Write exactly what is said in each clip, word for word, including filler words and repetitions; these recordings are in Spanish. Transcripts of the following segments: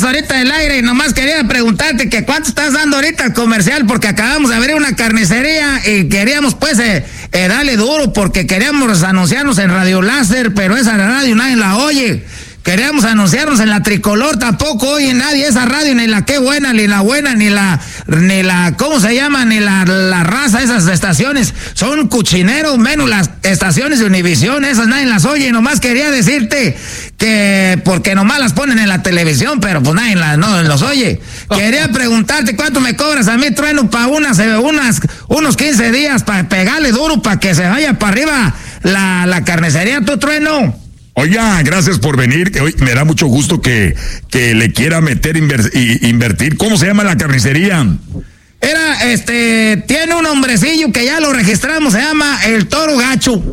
estamos ahorita en el aire y nomás quería preguntarte que cuánto estás dando ahorita al comercial, porque acabamos de abrir una carnicería y queríamos pues eh, eh, darle duro porque queríamos anunciarnos en Radio Láser, pero esa radio nadie la oye. Queríamos anunciarnos en la Tricolor, tampoco oye nadie esa radio, ni la Qué Buena, ni la Buena, ni la, ni la, ¿cómo se llama? Ni la, la Raza, esas estaciones son cuchineros, menos las estaciones de Univisión, esas nadie las oye. Nomás quería decirte que, porque nomás las ponen en la televisión, pero pues nadie las, no los oye. Quería preguntarte cuánto me cobras a mí, Trueno, para unas, unas, unos quince días, para pegarle duro, para que se vaya para arriba la, la carnicería, tu Trueno. Oiga, gracias por venir. Hoy me da mucho gusto que, que le quiera meter inver, y, invertir. ¿Cómo se llama la carnicería? Era, este, tiene un hombrecillo que ya lo registramos, se llama El Toro Gacho.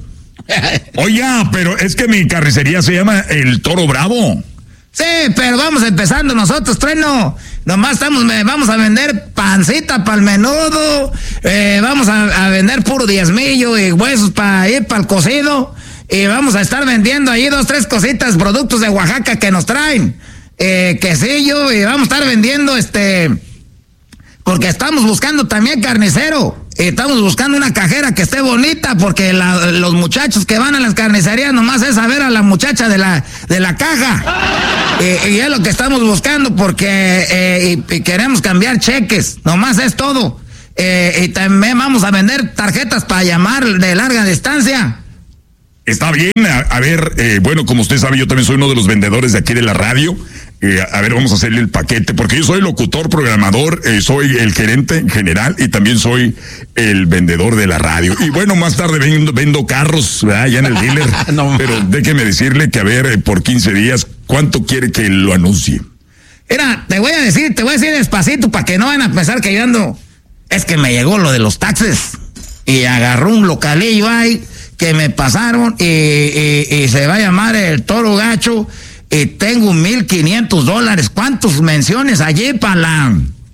Oiga, pero es que mi carnicería se llama El Toro Bravo. Sí, pero vamos empezando nosotros, Trueno. Nomás estamos, vamos a vender pancita para el menudo, eh, vamos a, a vender puro diezmillo y huesos para ir para el cocido. Y vamos a estar vendiendo ahí dos, tres cositas, productos de Oaxaca que nos traen. Eh, quesillo, y vamos a estar vendiendo este... Porque estamos buscando también carnicero. Y estamos buscando una cajera que esté bonita, porque la, los muchachos que van a las carnicerías nomás es a ver a la muchacha de la, de la caja. Y, y es lo que estamos buscando, porque eh, y, y queremos cambiar cheques. Nomás es todo. Eh, y también vamos a vender tarjetas para llamar de larga distancia. Está bien, a, a ver, eh, bueno, como usted sabe, yo también soy uno de los vendedores de aquí de la radio. Eh, a, a ver, vamos a hacerle el paquete, porque yo soy locutor, programador, eh, soy el gerente general y también soy el vendedor de la radio. Y bueno, más tarde vendo, vendo carros, ¿verdad? Ya en el dealer. No, pero déjeme decirle que, a ver, eh, por quince días, ¿cuánto quiere que lo anuncie? Mira, te voy a decir, te voy a decir despacito para que no van a pensar que yo ando... Es que me llegó lo de los taxes y agarró un localillo ahí que me pasaron y, y, y se va a llamar El Toro Gacho y tengo mil quinientos dólares. ¿Cuántos menciones allí para la...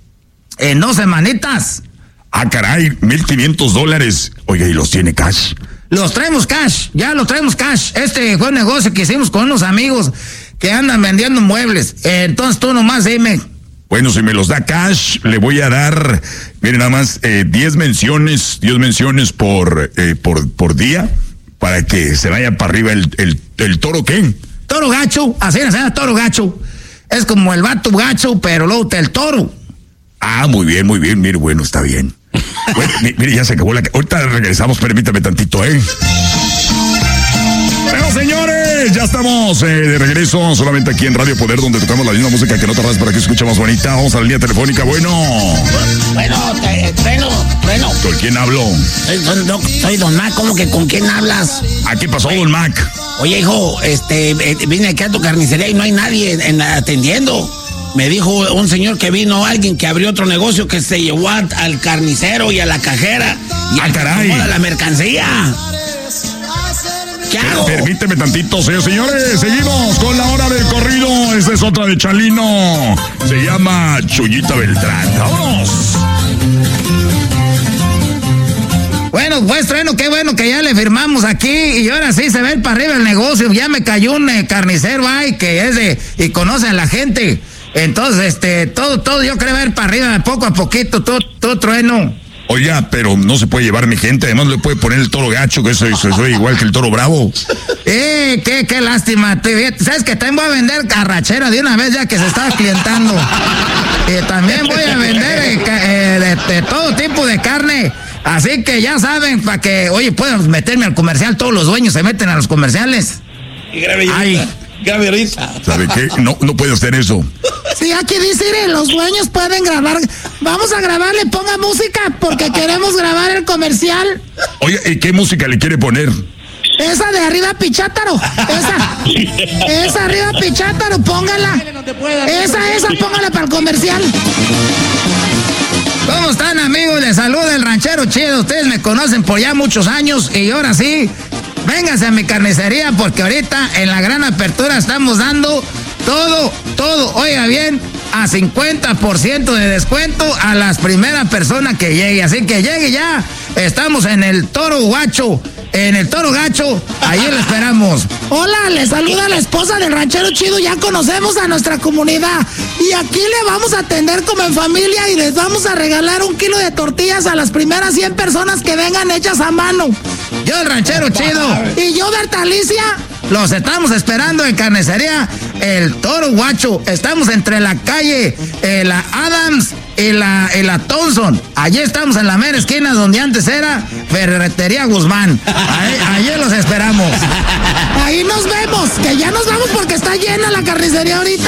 en dos semanitas? Ah, caray, mil quinientos dólares. Oye, ¿y los tiene cash? Los traemos cash, ya los traemos cash. Este fue un negocio que hicimos con unos amigos que andan vendiendo muebles. Eh, entonces tú nomás dime. Bueno, si me los da cash, le voy a dar, miren nada más, eh, diez menciones, diez menciones por, eh, por, por día, para que se vaya para arriba el, el, el toro, ¿qué? Toro Gacho, así se llama Toro Gacho. Es como el vato gacho, pero luego el toro. Ah, muy bien, muy bien, mire, bueno, está bien. Bueno, mire, ya se acabó la... Ahorita regresamos, permítame tantito, ¿eh? Bueno, señores, ya estamos eh, de regreso solamente aquí en Radio Poder, donde tocamos la misma música que no tardas para que escuche más bonita. Vamos a la línea telefónica. Bueno. Bueno, te, bueno, bueno. ¿Con quién hablo? Soy, don, soy Don Mac, ¿cómo que con quién hablas? ¿A qué pasó, Don Mac? Oye, hijo, este, eh, vine aquí a tu carnicería y no hay nadie en, en, atendiendo. Me dijo un señor que vino, alguien que abrió otro negocio, que se llevó a, al carnicero y a la cajera. Y ah, caray. A la mercancía. ¿Qué hago? Permíteme tantito, señores, señores. Seguimos con la hora del corrido. Esta es otra de Chalino. Se llama Chuyita Beltrán. ¡Vámonos! Bueno, pues, Trueno, qué bueno que ya le firmamos aquí y ahora sí se ve para arriba el negocio. Ya me cayó un eh, carnicero ahí que es de... y conoce a la gente. Entonces, este, todo, todo yo creo ver para arriba, poco a poquito, todo, todo Trueno. Oiga, pero no se puede llevar mi gente, además le puede poner el Toro Gacho, que eso, eso soy igual que el Toro Bravo. Eh, qué, qué lástima. ¿Sabes que también voy a vender carrachera de una vez ya que se está clientando? Y también voy a vender eh, eh, de, de todo tipo de carne. Así que ya saben, para que, oye, puedan meterme al comercial, todos los dueños se meten a los comerciales. Y grave Ay. Grave ahorita. ¿Sabe qué? No, no puede hacer eso. Sí, aquí dice, los dueños pueden grabar. Vamos a grabarle, ponga música, porque queremos grabar el comercial. Oye, ¿y qué música le quiere poner? Esa de arriba Pichátaro. Esa. Esa arriba Pichátaro, póngala. Esa, esa, póngala para el comercial. ¿Cómo están, amigos? Les saluda el ranchero chido. Ustedes me conocen por ya muchos años y ahora sí, vénganse a mi carnicería porque ahorita en la gran apertura estamos dando todo, todo, oiga bien, a cincuenta por ciento de descuento a las primeras personas que llegue. Así que llegue ya Estamos en el Toro Guacho, en el Toro Gacho, ahí lo esperamos. Hola, le saluda la esposa del ranchero chido, ya conocemos a nuestra comunidad. Y aquí le vamos a atender como en familia y les vamos a regalar un kilo de tortillas a las primeras cien personas que vengan hechas a mano. Yo el ranchero chido. Y yo Bertalicia. Los estamos esperando en carnicería El Toro Guacho. Estamos entre la calle eh, la Adams y la, y la Thompson. Allí estamos en la mera esquina donde antes era Ferretería Guzmán. Ahí, allí los esperamos. Ahí nos vemos, que ya nos vamos porque está llena la carnicería ahorita.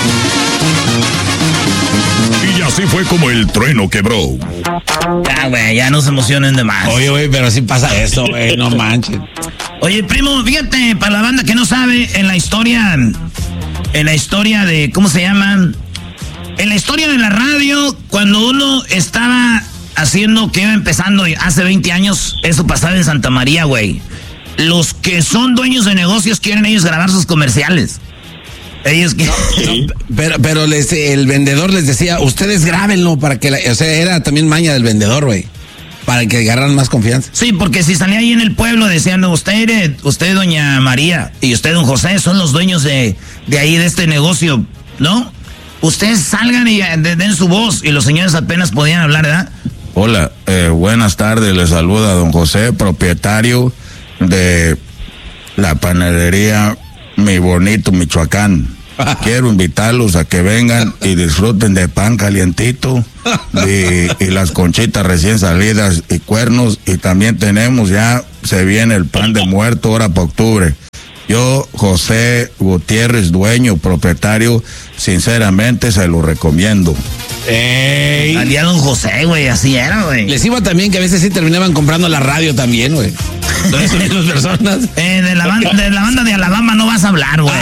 Y así fue como el trueno quebró. Ya, güey, ya no se emocionen de más. Oye, güey, pero sí pasa eso, güey, no manches. Oye, primo, fíjate, para la banda que no sabe, en la historia, en la historia de, ¿cómo se llama? En la historia de la radio, cuando uno estaba haciendo, que iba empezando hace veinte años, eso pasaba en Santa María, güey. Los que son dueños de negocios quieren ellos grabar sus comerciales. Ellos que... No, pero pero les, el vendedor les decía, ustedes grábenlo para que... La, o sea, era también maña del vendedor, güey. Para que agarraran más confianza. Sí, porque si salía ahí en el pueblo decían, usted, usted doña María y usted don José son los dueños de, de ahí, de este negocio, ¿no? Ustedes salgan y den su voz. Y los señores apenas podían hablar, ¿verdad? Hola, eh, buenas tardes, les saluda don José, propietario de la panadería Mi Bonito, Michoacán. Quiero invitarlos a que vengan y disfruten de pan calientito y, y las conchitas recién salidas y cuernos. Y también tenemos ya, se viene el pan de muerto ahora para octubre. Yo, José Gutiérrez, dueño, propietario, sinceramente se lo recomiendo. Ey. Salía don José, güey, así era, güey. Les iba también que a veces sí terminaban comprando la radio también, güey. Todas esas personas. Eh, de, la banda, de la banda de Alabama no vas a hablar, güey.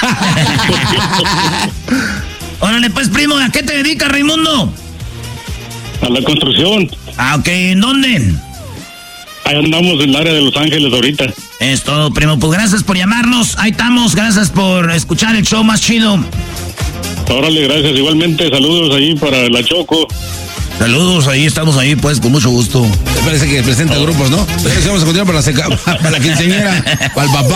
Órale, pues, primo, ¿a qué te dedicas, Raimundo? A la construcción. Ah, ok, ¿en dónde? Ahí andamos en el área de Los Ángeles ahorita. Es todo, primo. Pues gracias por llamarnos. Ahí estamos. Gracias por escuchar el show más chido. Órale, gracias. Igualmente, saludos ahí para la Choco. Saludos, ahí estamos ahí, pues, con mucho gusto. Parece que presenta grupos, ¿no? Entonces vamos a continuar para la, seca, para la quinceañera, para el papá.